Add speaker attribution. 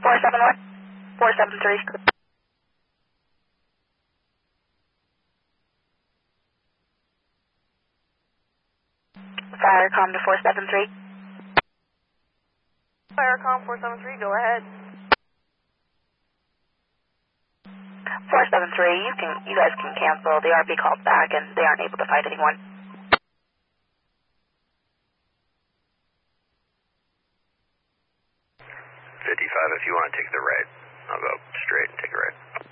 Speaker 1: 471, 473. Firecom to 473.
Speaker 2: Firecom 473, go ahead.
Speaker 1: 473, you guys can cancel. The RP called back and they aren't able to find anyone.
Speaker 3: 55, if you want to take the right, I'll go straight and take a right.